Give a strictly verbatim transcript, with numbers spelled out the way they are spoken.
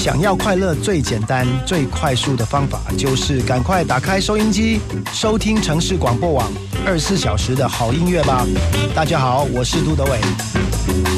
想要快乐最简单、最快速的方法，就是赶快打开收音机，收听城市广播网二十四小时的好音乐吧。大家好，我是杜德伟。